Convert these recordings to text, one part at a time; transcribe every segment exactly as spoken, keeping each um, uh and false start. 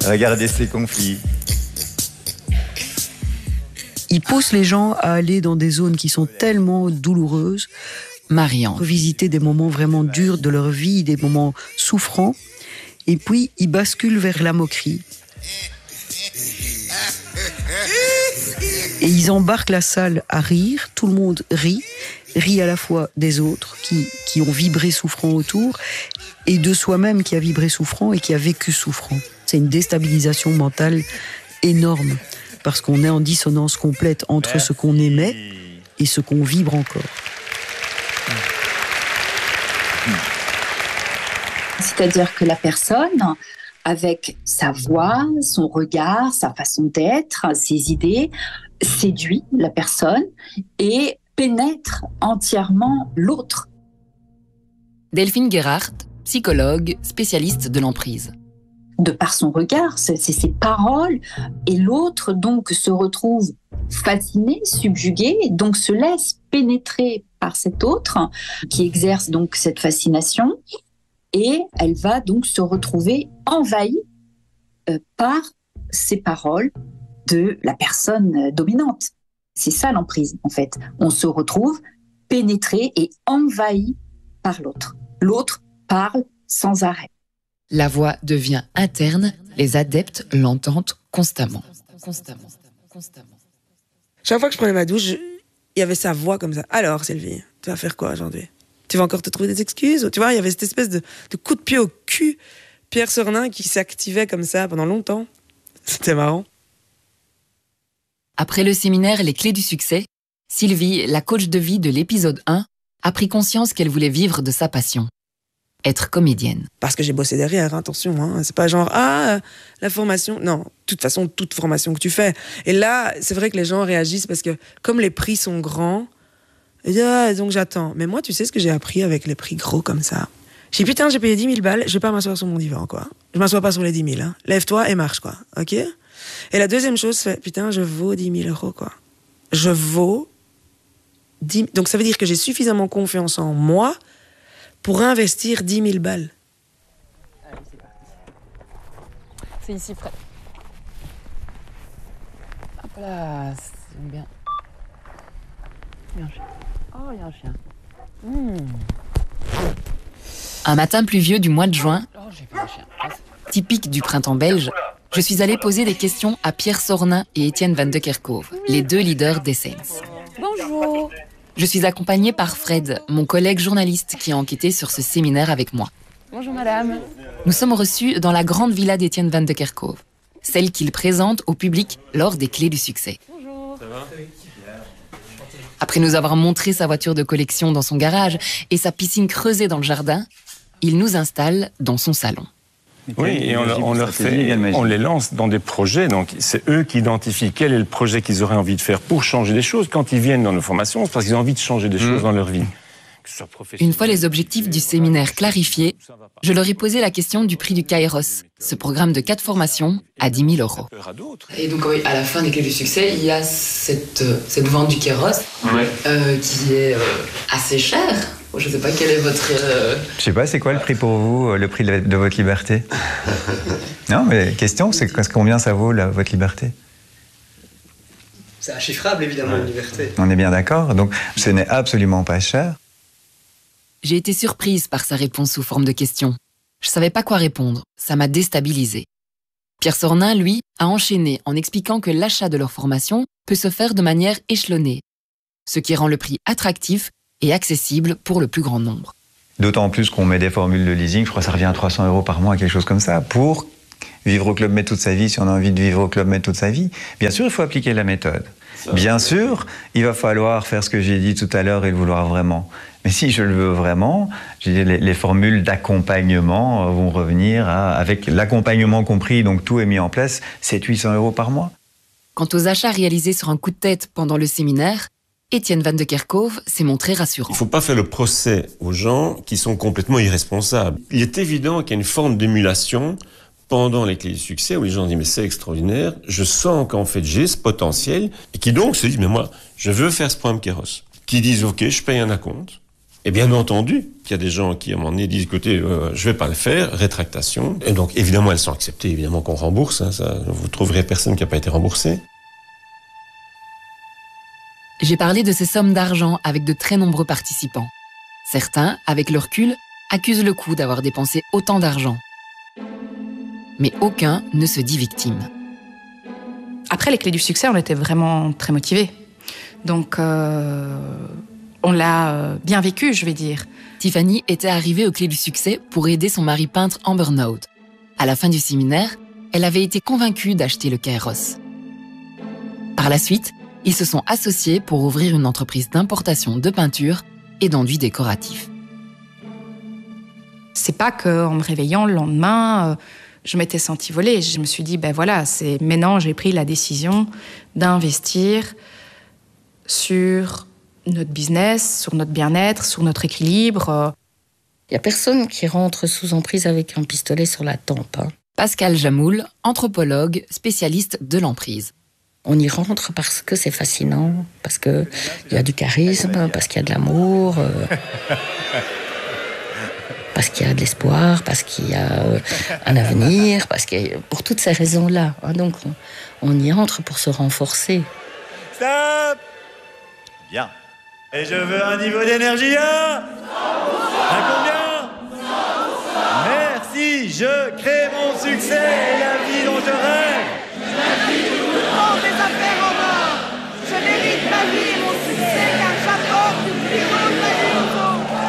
Regardez ces conflits. Il pousse les gens à aller dans des zones qui sont tellement douloureuses, Marie-Ange. revisiter des moments vraiment durs de leur vie, des moments souffrants, et puis il bascule vers la moquerie. Et ils embarquent la salle à rire, tout le monde rit, rit à la fois des autres qui, qui ont vibré souffrant autour, et de soi-même qui a vibré souffrant et qui a vécu souffrant. C'est une déstabilisation mentale énorme, parce qu'on est en dissonance complète entre Merci. ce qu'on aimait et ce qu'on vibre encore. C'est-à-dire que la personne, avec sa voix, son regard, sa façon d'être, ses idées, séduit la personne et pénètre entièrement l'autre. Delphine Guérard, psychologue, spécialiste de l'emprise. De par son regard, c'est, c'est ses paroles, et l'autre donc se retrouve fasciné, subjugué, donc se laisse pénétrer par cet autre qui exerce donc cette fascination, et elle va donc se retrouver envahie euh, par ces paroles de la personne dominante. C'est ça l'emprise, en fait. On se retrouve pénétré et envahi par l'autre. L'autre parle sans arrêt. La voix devient interne, les adeptes l'entendent constamment. Constamment, constamment. Chaque fois que je prenais ma douche, il y avait sa voix comme ça. Alors, Sylvie, tu vas faire quoi aujourd'hui ? Tu vas encore te trouver des excuses ? Tu vois, il y avait cette espèce de, de coup de pied au cul, Pierre Sornin, qui s'activait comme ça pendant longtemps. C'était marrant. Après le séminaire Les clés du succès, Sylvie, la coach de vie de l'épisode un, a pris conscience qu'elle voulait vivre de sa passion. Être comédienne. Parce que j'ai bossé derrière, hein, attention. Hein. C'est pas genre, ah, la formation. Non, de toute façon, toute formation que tu fais. Et là, c'est vrai que les gens réagissent parce que comme les prix sont grands, ah, donc j'attends. Mais moi, tu sais ce que j'ai appris avec les prix gros comme ça. J'ai dit, putain, j'ai payé dix mille balles, je vais pas m'asseoir sur mon divan, quoi. Je m'assois pas sur les dix mille. Hein. Lève-toi et marche, quoi. OK ? Et la deuxième chose, c'est, putain, je vaux dix mille euros, quoi. Je vaux dix... Donc ça veut dire que j'ai suffisamment confiance en moi pour investir dix mille balles. Allez, c'est parti. C'est ici, près. Hop là, c'est bien. Il y a un chien. Oh, il y a un chien. Mmh. Un matin pluvieux du mois de juin, Oh, j'ai vu un chien. Ah, typique du printemps belge, je suis allée poser des questions à Pierre Sornin et Étienne Van de Kerkhove, les deux leaders d'Essence. bonjour. Je suis accompagnée par Fred, mon collègue journaliste qui a enquêté sur ce séminaire avec moi. Bonjour madame. Nous sommes reçus dans la grande villa d'Étienne Van de Kerkhove, celle qu'il présente au public lors des Clés du succès. Bonjour. Ça va ? Après nous avoir montré sa voiture de collection dans son garage et sa piscine creusée dans le jardin, il nous installe dans son salon. Oui, et on, on leur fait, on les lance dans des projets, donc c'est eux qui identifient quel est le projet qu'ils auraient envie de faire pour changer des choses. Quand ils viennent dans nos formations, c'est parce qu'ils ont envie de changer des mmh. choses dans leur vie. Une fois les objectifs du séminaire clarifiés, je leur ai posé la question du prix du Kairos, ce programme de quatre formations à dix mille euros. Et donc oui, à la fin des Clés du succès, il y a cette, cette vente du Kairos ouais. euh, qui est euh, assez chère. Je ne sais pas quel est votre... Euh... Je sais pas, c'est quoi le prix pour vous, le prix de, de votre liberté? Non, mais question, c'est combien ça vaut, la, votre liberté? C'est inchiffrable, évidemment, ouais. Une liberté. On est bien d'accord, donc ce n'est absolument pas cher. J'ai été surprise par sa réponse sous forme de question. Je savais pas quoi répondre, ça m'a déstabilisée. Pierre Sornin, lui, a enchaîné en expliquant que l'achat de leur formation peut se faire de manière échelonnée, ce qui rend le prix attractif et accessible pour le plus grand nombre. D'autant plus qu'on met des formules de leasing, je crois que ça revient à trois cents euros par mois, quelque chose comme ça, pour vivre au Club Med toute sa vie, si on a envie de vivre au Club Med toute sa vie. Bien sûr, il faut appliquer la méthode. Ça, Bien sûr, il va falloir faire ce que j'ai dit tout à l'heure et le vouloir vraiment. Mais si je le veux vraiment, je dis, les, les formules d'accompagnement vont revenir à, avec l'accompagnement compris, donc tout est mis en place, sept à huit cents euros par mois. Quant aux achats réalisés sur un coup de tête pendant le séminaire, Étienne Van de Kerkhove s'est montré rassurant. Il ne faut pas faire le procès aux gens qui sont complètement irresponsables. Il est évident qu'il y a une forme d'émulation pendant les Clés du succès où les gens disent mais c'est extraordinaire, je sens qu'en fait j'ai ce potentiel et qui donc se disent mais moi je veux faire ce programme Kairos. Qui disent ok je paye un acompte Et bien entendu qu'il y a des gens qui, à un moment donné, disent, écoutez, euh, je vais pas le faire, rétractation. Et donc, évidemment, elles sont acceptées, évidemment qu'on rembourse. Hein, ça, vous trouverez personne qui n'a pas été remboursé. J'ai parlé de ces sommes d'argent avec de très nombreux participants. Certains, avec le recul, accusent le coup d'avoir dépensé autant d'argent. Mais aucun ne se dit victime. Après les clés du succès, on était vraiment très motivés. Donc, euh, on l'a bien vécu, je vais dire. Tiffany était arrivée aux clés du succès pour aider son mari peintre en burn-out. À la fin du séminaire, elle avait été convaincue d'acheter le Kairos. Par la suite, ils se sont associés pour ouvrir une entreprise d'importation de peinture et d'enduits décoratifs. C'est pas qu'en me réveillant le lendemain, euh, je m'étais sentie voler. Je me suis dit, ben voilà, c'est maintenant j'ai pris la décision d'investir sur notre business, sur notre bien-être, sur notre équilibre. Il n'y a personne qui rentre sous emprise avec un pistolet sur la tempe. Hein. Pascal Jamoul, anthropologue, spécialiste de l'emprise. On y rentre parce que c'est fascinant, parce qu'il y a du charisme, parce qu'il y a de l'amour, euh, parce qu'il y a de l'espoir, parce qu'il y a euh, un avenir, parce que pour toutes ces raisons-là. Hein, donc on, on y entre pour se renforcer. Stop! Bien. Et je veux un niveau d'énergie à... à combien? Merci, je crée mon succès et la vie dont je rêve. Des affaires en or. Je mérite ma vie et mon succès car j'apporte du plus haut de ma vie aux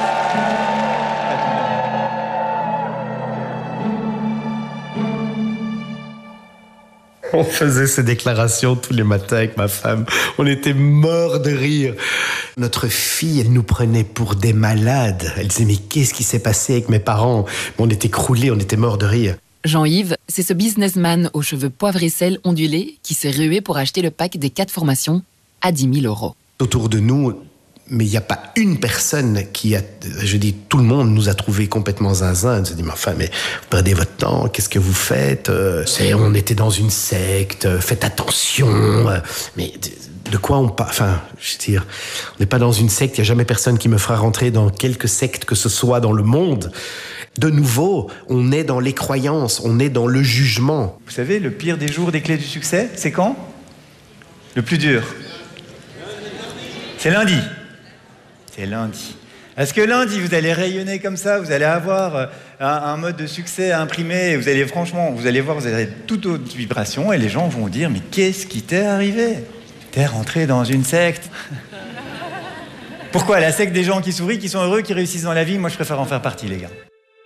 autres. On faisait ces déclarations tous les matins avec ma femme. On était morts de rire. Notre fille, elle nous prenait pour des malades. Elle disait, mais qu'est-ce qui s'est passé avec mes parents? On était croulés, on était morts de rire. Jean-Yves, c'est ce businessman aux cheveux poivre et sel ondulés qui s'est rué pour acheter le pack des quatre formations à dix mille euros. Autour de nous, mais il n'y a pas une personne qui a... Je dis, tout le monde nous a trouvés complètement zinzin. On se dit, mais enfin, mais vous perdez votre temps, qu'est-ce que vous faites? C'est, on était dans une secte, faites attention. Mais de, de quoi on parle? Enfin, je veux dire, on n'est pas dans une secte, il n'y a jamais personne qui me fera rentrer dans quelque secte que ce soit dans le monde. De nouveau, on est dans les croyances, on est dans le jugement. Vous savez, le pire des jours des clés du succès, c'est quand? Le plus dur. C'est lundi. C'est lundi. Est-ce que lundi, vous allez rayonner comme ça, vous allez avoir un, un mode de succès à imprimer, et vous allez franchement, vous allez voir, vous avez toute autre vibration, et les gens vont dire, mais qu'est-ce qui t'est arrivé? T'es rentré dans une secte. Pourquoi? La secte des gens qui sourient, qui sont heureux, qui réussissent dans la vie? Moi, je préfère en faire partie, les gars.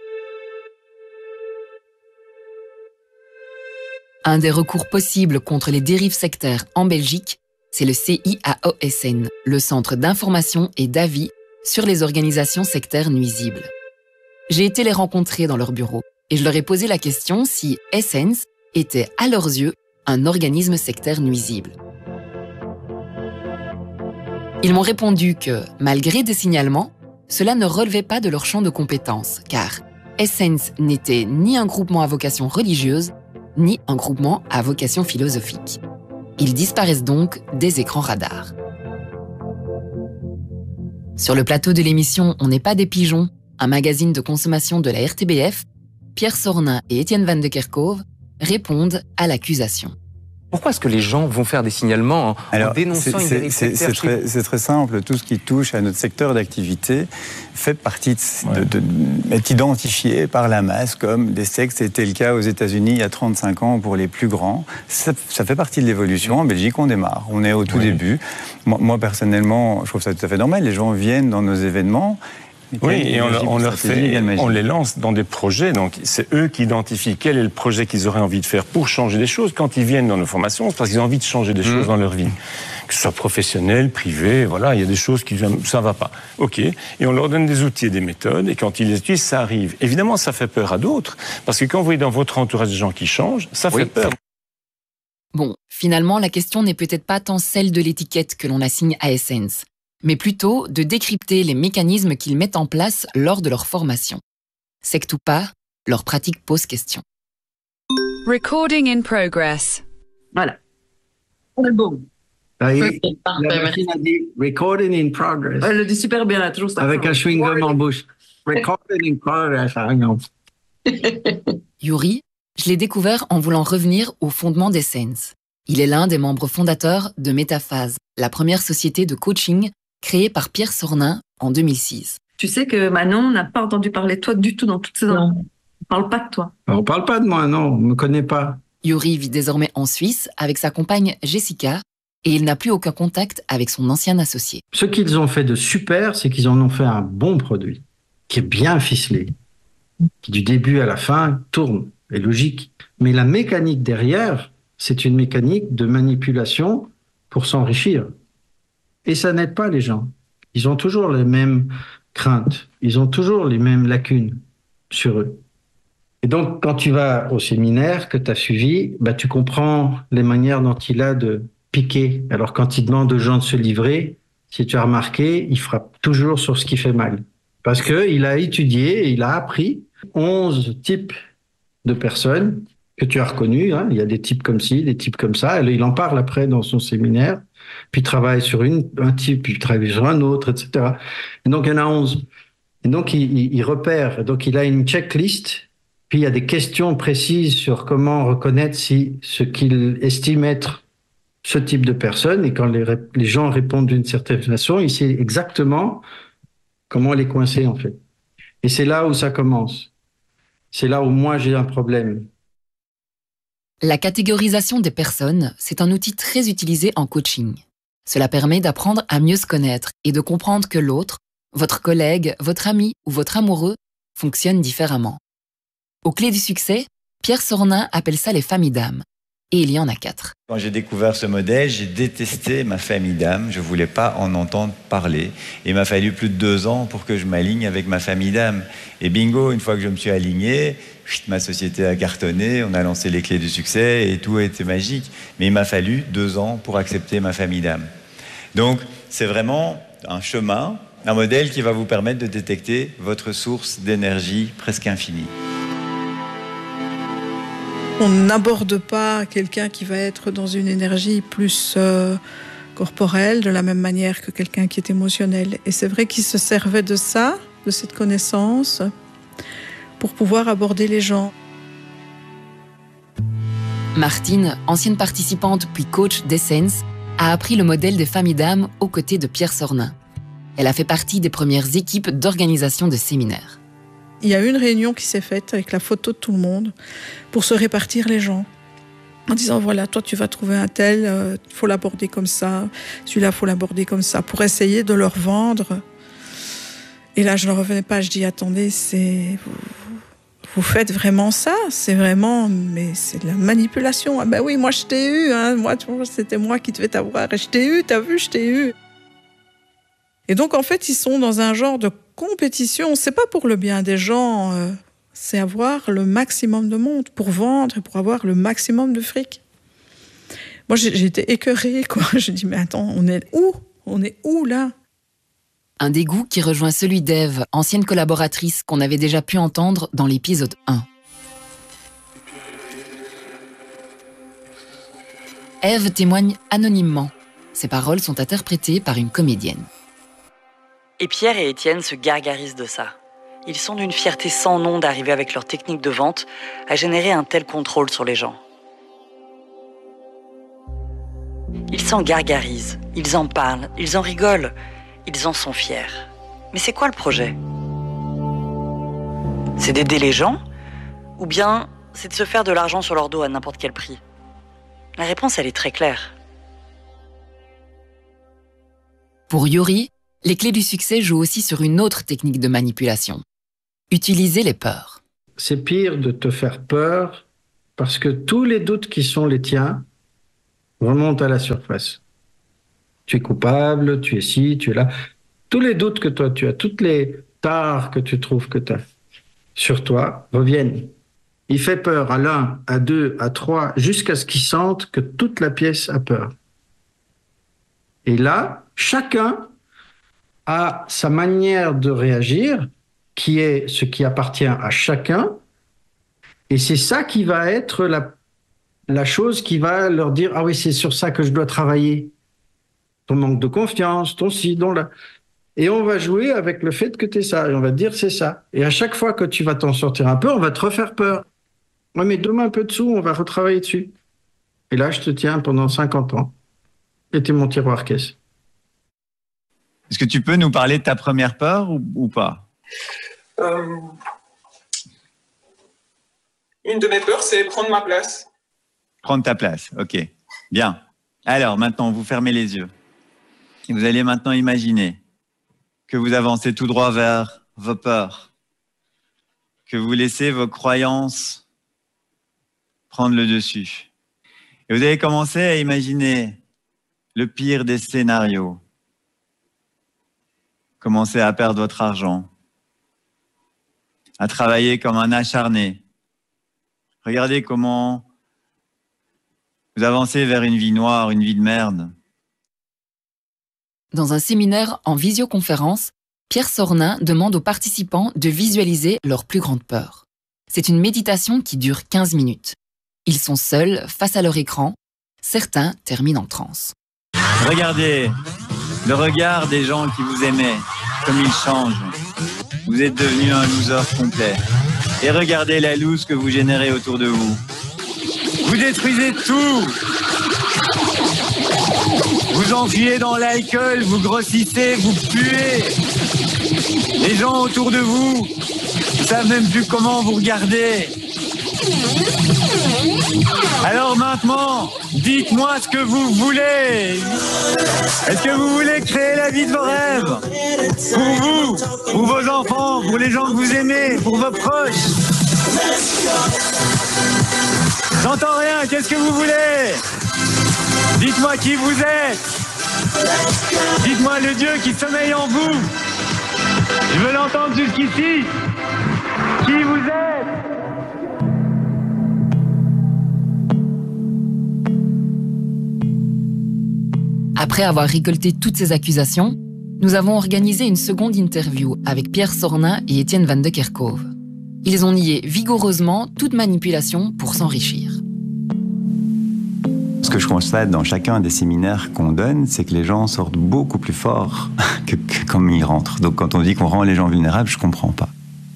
Un des recours possibles contre les dérives sectaires en Belgique, c'est le C I A O S N, le Centre d'information et d'avis sur les organisations sectaires nuisibles. J'ai été les rencontrer dans leur bureau et je leur ai posé la question si Essence était, à leurs yeux, un organisme sectaire nuisible. Ils m'ont répondu que, malgré des signalements, cela ne relevait pas de leur champ de compétences, car Essence n'était ni un groupement à vocation religieuse, ni un groupement à vocation philosophique. Ils disparaissent donc des écrans radars. Sur le plateau de l'émission On n'est pas des pigeons, un magazine de consommation de la R T B F, Pierre Sornin et Étienne Van de Kerkhove répondent à l'accusation. Pourquoi est-ce que les gens vont faire des signalements en, Alors, en dénonçant une dérive sectaire? C'est très, c'est très simple. Tout ce qui touche à notre secteur d'activité fait partie de, de, de, est identifié par la masse comme des sectes. C'était le cas aux États-Unis il y a trente-cinq ans pour les plus grands. Ça, ça fait partie de l'évolution. En Belgique, on démarre. On est au tout oui. début. Moi, moi, personnellement, je trouve ça tout à fait normal. Les gens viennent dans nos événements. Oui, et on, on leur fait, on les lance dans des projets, donc c'est eux qui identifient quel est le projet qu'ils auraient envie de faire pour changer des choses. Quand ils viennent dans nos formations, c'est parce qu'ils ont envie de changer des mmh. choses dans leur vie. Que ce soit professionnel, privé, voilà, il y a des choses qui, ça va pas. Ok. Et on leur donne des outils et des méthodes, et quand ils les utilisent, ça arrive. Évidemment, ça fait peur à d'autres, parce que quand vous voyez dans votre entourage des gens qui changent, ça fait oui. peur. Bon, finalement, la question n'est peut-être pas tant celle de l'étiquette que l'on assigne à Essence, mais plutôt de décrypter les mécanismes qu'ils mettent en place lors de leur formation. Secte ou pas, leur pratique pose question. Recording in progress. Voilà. Album. Là, il- Ok, parfait, la machine a dit recording in progress. Elle le dit super bien, toujours ça. Avec un chewing-gum en bouche. Recording in progress. Ah, non. Yuri, je l'ai découvert en voulant revenir au fondement d'Essence. Il est l'un des membres fondateurs de Métaphase, la première société de coaching créée par Pierre Sornin en deux mille six. Tu sais que Manon n'a pas entendu parler de toi du tout dans toutes ces années. On ne parle pas de toi. On ne parle pas de moi, non, on ne me connaît pas. Yuri vit désormais en Suisse avec sa compagne Jessica et il n'a plus aucun contact avec son ancien associé. Ce qu'ils ont fait de super, c'est qu'ils en ont fait un bon produit, qui est bien ficelé, qui du début à la fin tourne, est logique. Mais la mécanique derrière, c'est une mécanique de manipulation pour s'enrichir. Et ça n'aide pas les gens. Ils ont toujours les mêmes craintes, ils ont toujours les mêmes lacunes sur eux. Et donc, quand tu vas au séminaire que tu as suivi, bah, tu comprends les manières dont il a de piquer. Alors, quand il demande aux gens de se livrer, si tu as remarqué, il frappe toujours sur ce qui fait mal. Parce qu'il a étudié, et il a appris onze types de personnes que tu as reconnus. Hein. Il y a des types comme ci, des types comme ça. Et il en parle après dans son séminaire. Puis il travaille sur une, un type, puis il travaille sur un autre, et cetera. Et donc, il y en a onze. Et donc, il, il, il repère. Donc, il a une checklist. Puis, il y a des questions précises sur comment reconnaître si ce qu'il estime être ce type de personne. Et quand les, les gens répondent d'une certaine façon, il sait exactement comment les coincer, en fait. Et c'est là où ça commence. C'est là où moi, j'ai un problème. La catégorisation des personnes, c'est un outil très utilisé en coaching. Cela permet d'apprendre à mieux se connaître et de comprendre que l'autre, votre collègue, votre ami ou votre amoureux, fonctionne différemment. Aux clés du succès, Pierre Sornin appelle ça les familles d'âme. Et il y en a quatre. Quand j'ai découvert ce modèle, j'ai détesté ma famille d'âme. Je ne voulais pas en entendre parler. Et il m'a fallu plus de deux ans pour que je m'aligne avec ma famille d'âme. Et bingo, une fois que je me suis aligné, ma société a cartonné, on a lancé les clés du succès et tout a été magique. Mais il m'a fallu deux ans pour accepter ma famille d'âme. Donc, c'est vraiment un chemin, un modèle qui va vous permettre de détecter votre source d'énergie presque infinie. On n'aborde pas quelqu'un qui va être dans une énergie plus euh, corporelle de la même manière que quelqu'un qui est émotionnel. Et c'est vrai qu'il se servait de ça, de cette connaissance, pour pouvoir aborder les gens. Martine, ancienne participante puis coach d'Essence, a appris le modèle des familles d'âme aux côtés de Pierre Sornin. Elle a fait partie des premières équipes d'organisation de séminaires. Il y a une réunion qui s'est faite avec la photo de tout le monde pour se répartir les gens. En disant, voilà, toi tu vas trouver un tel, il euh, faut l'aborder comme ça, celui-là il faut l'aborder comme ça, pour essayer de leur vendre. Et là je ne revenais pas, je dis, attendez, c'est... Vous, vous faites vraiment ça? C'est vraiment... Mais c'est de la manipulation. Ah ben oui, moi je t'ai eu, hein. Moi, c'était moi qui devais t'avoir, et je t'ai eu, t'as vu, je t'ai eu. Et donc en fait, ils sont dans un genre de compétition, c'est pas pour le bien des gens, euh, c'est avoir le maximum de monde pour vendre et pour avoir le maximum de fric. Moi, j'ai, j'ai été écœurée, quoi. Je dis, mais attends, on est où? On est où, là? Un dégoût qui rejoint celui d'Ève, ancienne collaboratrice qu'on avait déjà pu entendre dans l'épisode un. Ève témoigne anonymement. Ses paroles sont interprétées par une comédienne. Et Pierre et Étienne se gargarisent de ça. Ils sont d'une fierté sans nom d'arriver avec leur technique de vente à générer un tel contrôle sur les gens. Ils s'en gargarisent, ils en parlent, ils en rigolent, ils en sont fiers. Mais c'est quoi le projet? C'est d'aider les gens? Ou bien c'est de se faire de l'argent sur leur dos à n'importe quel prix? La réponse, elle est très claire. Pour Yuri, les clés du succès jouent aussi sur une autre technique de manipulation. Utiliser les peurs. C'est pire de te faire peur parce que tous les doutes qui sont les tiens remontent à la surface. Tu es coupable, tu es ci, tu es là. Tous les doutes que toi tu as, toutes les tares que tu trouves que tu as sur toi reviennent. Il fait peur à l'un, à deux, à trois, jusqu'à ce qu'ils sentent que toute la pièce a peur. Et là, chacun a sa manière de réagir, qui est ce qui appartient à chacun, et c'est ça qui va être la, la chose qui va leur dire « Ah oui, c'est sur ça que je dois travailler. ton manque de confiance, ton ci, ton là. Et on va jouer avec le fait que tu es ça. Et on va te dire c'est ça. Et à chaque fois que tu vas t'en sortir un peu, on va te refaire peur. Ouais, mais donne-moi un peu de sous, on va retravailler dessus. Et là, je te tiens pendant cinquante ans. Et t'es mon tiroir caisse. Est-ce que tu peux nous parler de ta première peur ou, ou pas? euh... Une de mes peurs, c'est prendre ma place. Prendre ta place, ok. Bien. Alors, maintenant, vous fermez les yeux. Et vous allez maintenant imaginer que vous avancez tout droit vers vos peurs, que vous laissez vos croyances prendre le dessus. Et vous allez commencer à imaginer le pire des scénarios. Commencez à perdre votre argent, à travailler comme un acharné. Regardez comment vous avancez vers une vie noire, une vie de merde. Dans un séminaire en visioconférence, Pierre Sornin demande aux participants de visualiser leur plus grande peur. C'est une méditation qui dure quinze minutes. Ils sont seuls face à leur écran. Certains terminent en transe. Regardez le regard des gens qui vous aimaient, comme il change. Vous êtes devenu un loser complet. Et regardez la loose que vous générez autour de vous. Vous détruisez tout. Vous enfuyez dans l'alcool, vous grossissez, vous puez. Les gens autour de vous ne savent même plus comment vous regarder. Alors maintenant, dites-moi ce que vous voulez. Est-ce que vous voulez créer la vie de vos rêves? Pour vous, pour vos enfants, pour les gens que vous aimez, pour vos proches? J'entends rien, qu'est-ce que vous voulez? Dites-moi qui vous êtes. Dites-moi le Dieu qui sommeille en vous. Je veux l'entendre jusqu'ici. Qui vous êtes? Après avoir récolté toutes ces accusations, nous avons organisé une seconde interview avec Pierre Sornin et Étienne Van de Kerkhove. Ils ont nié vigoureusement toute manipulation pour s'enrichir. Ce que je constate dans chacun des séminaires qu'on donne, c'est que les gens sortent beaucoup plus forts que, que comme ils rentrent. Donc quand on dit qu'on rend les gens vulnérables, je ne comprends pas.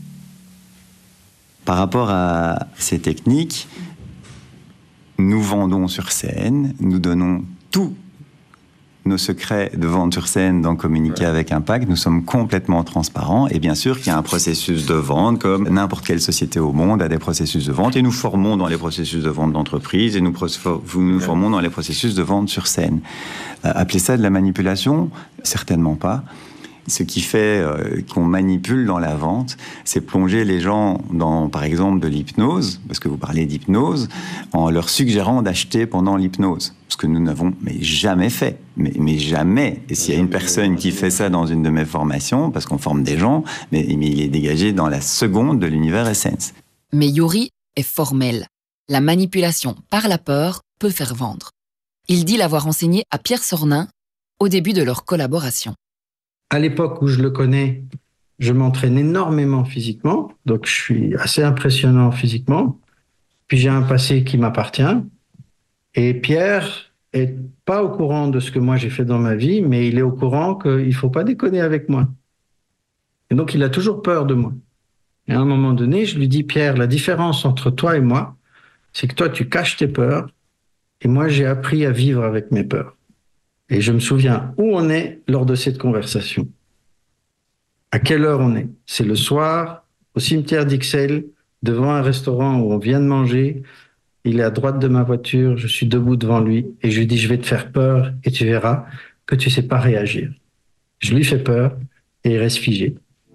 Par rapport à ces techniques, nous vendons sur scène, nous donnons tout nos secrets de vente sur scène dans Communiquer avec Impact, nous sommes complètement transparents et bien sûr qu'il y a un processus de vente comme n'importe quelle société au monde a des processus de vente et nous formons dans les processus de vente d'entreprise et nous, nous formons dans les processus de vente sur scène. Euh, appelez ça de la manipulation? Certainement pas. Ce qui fait euh, qu'on manipule dans la vente, c'est plonger les gens dans, par exemple, de l'hypnose, parce que vous parlez d'hypnose, en leur suggérant d'acheter pendant l'hypnose. Ce que nous n'avons mais jamais fait. Mais, mais jamais. Et s'il y a une personne qui fait ça dans une de mes formations, parce qu'on forme des gens, mais, mais il est dégagé dans la seconde de l'univers Essence. Mais Yuri est formel. La manipulation par la peur peut faire vendre. Il dit l'avoir enseigné à Pierre Sornin au début de leur collaboration. À l'époque où je le connais, je m'entraîne énormément physiquement, donc je suis assez impressionnant physiquement. Puis j'ai un passé qui m'appartient. Et Pierre est pas au courant de ce que moi j'ai fait dans ma vie, mais il est au courant qu'il faut pas déconner avec moi. Et donc il a toujours peur de moi. Et à un moment donné, je lui dis, Pierre, la différence entre toi et moi, c'est que toi tu caches tes peurs, et moi j'ai appris à vivre avec mes peurs. Et je me souviens où on est lors de cette conversation. À quelle heure on est? C'est le soir, au cimetière d'Ixelles, devant un restaurant où on vient de manger. Il est à droite de ma voiture, je suis debout devant lui et je lui dis, je vais te faire peur et tu verras que tu sais pas réagir. Je lui fais peur et il reste figé.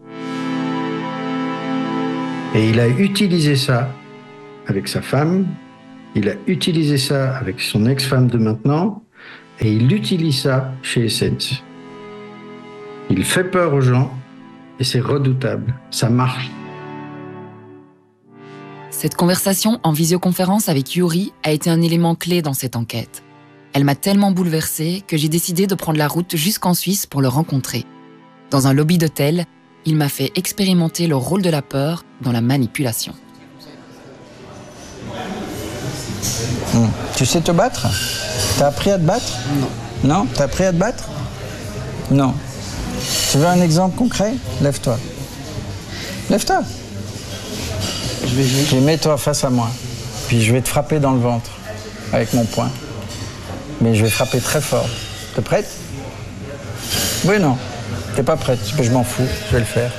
Et il a utilisé ça avec sa femme, il a utilisé ça avec son ex-femme de maintenant, et il utilise ça chez Essence. Il fait peur aux gens et c'est redoutable. Ça marche. Cette conversation en visioconférence avec Yuri a été un élément clé dans cette enquête. Elle m'a tellement bouleversée que j'ai décidé de prendre la route jusqu'en Suisse pour le rencontrer. Dans un lobby d'hôtel, il m'a fait expérimenter le rôle de la peur dans la manipulation. Mmh. Tu sais te battre? T'as appris à te battre? Non. Non? T'as appris à te battre? Non. Tu veux un exemple concret? Lève-toi. Lève-toi. Je vais jouer. Puis mets-toi face à moi. Puis je vais te frapper dans le ventre avec mon poing. Mais je vais frapper très fort. T'es prête? Oui, non. T'es pas prête. Je m'en fous. Je vais le faire.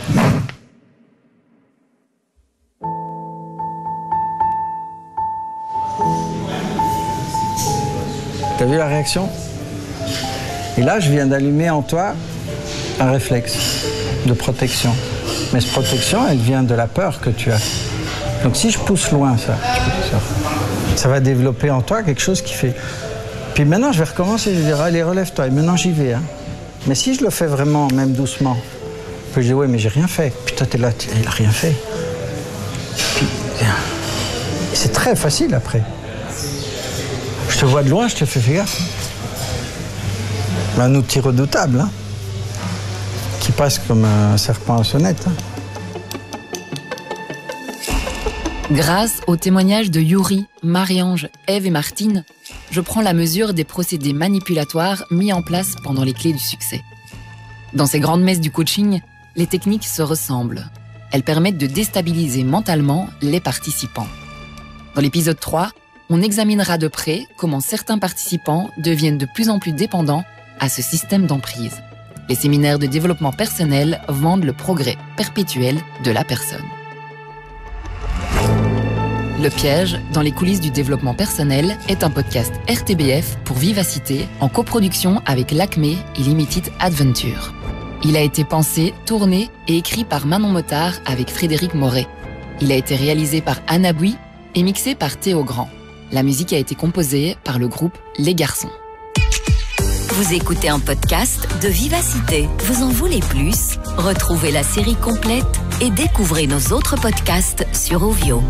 T'as vu la réaction? Et là, je viens d'allumer en toi un réflexe de protection. Mais cette protection, elle vient de la peur que tu as. Donc si je pousse loin ça, ça, ça va développer en toi quelque chose qui fait... Puis maintenant, je vais recommencer, je vais dire, allez, relève-toi. Et maintenant, j'y vais. Hein. Mais si je le fais vraiment, même doucement, puis je dis, ouais, mais j'ai rien fait. Puis toi, t'es là, il a rien fait. Puis, c'est très facile après. Je te vois de loin, je te fais faire gaffe. Un outil redoutable, hein, qui passe comme un serpent à sonnette. Hein. Grâce au témoignage de Yuri, Marie-Ange, Ève et Martine, je prends la mesure des procédés manipulatoires mis en place pendant les clés du succès. Dans ces grandes messes du coaching, les techniques se ressemblent. Elles permettent de déstabiliser mentalement les participants. Dans l'épisode trois, on examinera de près comment certains participants deviennent de plus en plus dépendants à ce système d'emprise. Les séminaires de développement personnel vendent le progrès perpétuel de la personne. Le piège, dans les coulisses du développement personnel, est un podcast R T B F pour Vivacité en coproduction avec l'Acme et Limited Adventure. Il a été pensé, tourné et écrit par Manon Motard avec Frédéric Moret. Il a été réalisé par Anna Bouy et mixé par Théo Grand. La musique a été composée par le groupe Les Garçons. Vous écoutez un podcast de Vivacité. Vous en voulez plus? Retrouvez la série complète et découvrez nos autres podcasts sur Ovio.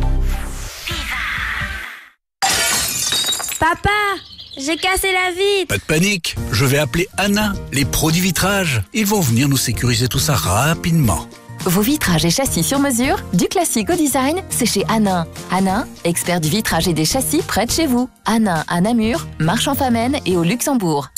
Papa, j'ai cassé la vitre. Pas de panique, je vais appeler Anna, les pros du vitrage. Ils vont venir nous sécuriser tout ça rapidement. Vos vitrages et châssis sur mesure, du classique au design, c'est chez Hanin. Hanin, expert du vitrage et des châssis près de chez vous. Hanin à Namur, Marchand-Famenne et au Luxembourg.